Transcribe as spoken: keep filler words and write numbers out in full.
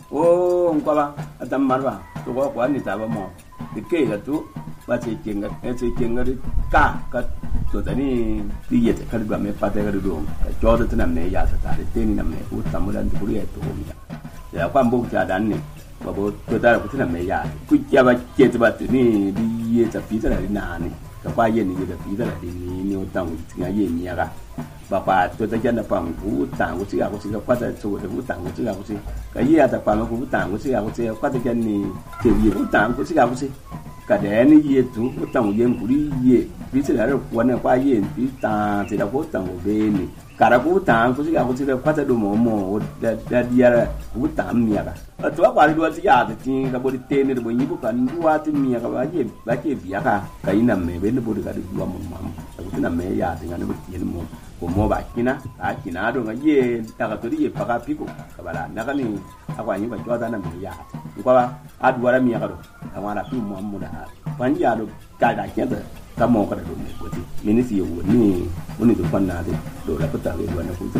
oh ngwa atam marwa to ko kwa ni ta ba mo de ke ga tu ba che kenga e che kenga ri ka ka to tani di ye ka ba me pa te ga do ka jo de na me ya ta de te ni na me u ta mo dan ku ri e to mi ya kwa mbo ja dan ni ba bo to ta ku na me ya ku ya ba che ba ti ni di ye ta pi ta ni na ni ka pa ye ni ye ta pi ta ni ni o ta u ti ga ye mi ya ga bà bà tôi thấy chân là bằng cú tảng của chị à của chị qua tới chỗ để cú tảng của chị à của chị cái gì à tập bằng cú tảng của chị à của chị qua tới chân này kiểu gì cú tảng của chị à của chị cả đẻ này gì chú cú tảng của em cú đi gì ví dụ là được quấn qua gì ví tảng thì là cú tảng của bên này cả là cú tảng của chị à của chị qua tới đồ mồ mồ để để đi ra cú tảng mía cả ở chỗ qua đi đua chị à thì cái body tên này body như cú cần đua thì mía cái gì cái gì bía cả cái nằm mẹ bên nó body cái đua mồm mồm cái nằm mẹ ya thì cái nó bị gì mồm como ba kina a kina do ngaye daga to di paka piko kabala daga ni akwa nyi ba joda na mi ya ko ba adwara mi ya do amara fi mu amuda ban ya do ka da kenda ka mo ka do ni ko ti minisi yo ni woni do fanna de do la pata we wana ko